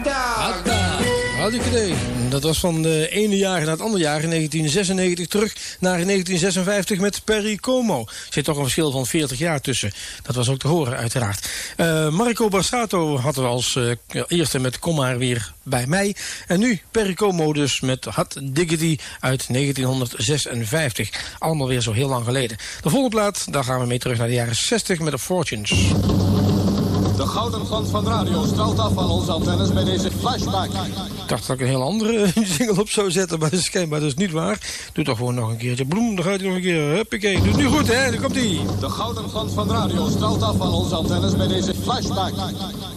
Had ik idee. Dat was van de ene jaar naar het andere jaar, in 1996 terug naar 1956 met Perry Como. Er zit toch een verschil van 40 jaar tussen. Dat was ook te horen, uiteraard. Marco Borsato hadden we als eerste met Kom maar weer bij mij. En nu Perry Como dus met Hot Diggity uit 1956. Allemaal weer zo heel lang geleden. De volgende plaat, daar gaan we mee terug naar de jaren 60 met de Fortunes. De gouden glans van de radio straalt af van onze antennes bij deze flashback. Ik dacht dat ik een heel andere jingle op zou zetten, maar dat is schijnbaar dus niet waar. Doe toch gewoon nog een keertje. Bloem, dan gaat hij nog een keer. Huppakee. Doe het nu goed, hè? Daar komt hij. De gouden glans van de radio straalt af van onze antennes bij deze flashback.